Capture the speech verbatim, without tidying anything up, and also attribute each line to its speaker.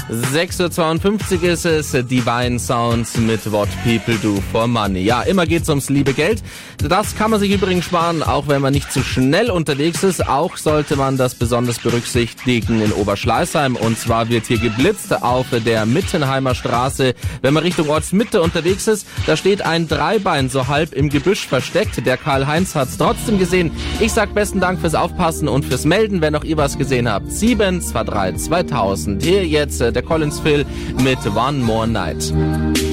Speaker 1: sechs Uhr zweiundfünfzig ist es, Divine Sounds mit What People Do for Money. Ja, immer geht's ums liebe Geld. Das kann man sich übrigens sparen, auch wenn man nicht zu schnell unterwegs ist. Auch sollte man das besonders berücksichtigen in Oberschleißheim. Und zwar wird hier geblitzt auf der Mittenheimer Straße. Wenn man Richtung Ortsmitte unterwegs ist, da steht ein Dreibein so halb im Gebüsch versteckt. Der Karl-Heinz hat's trotzdem gesehen. Ich sag besten Dank fürs Aufpassen und fürs Melden, wenn auch ihr was gesehen habt. sieben zwei drei zweitausend. Hier jetzt der Collins Phil mit One More Night.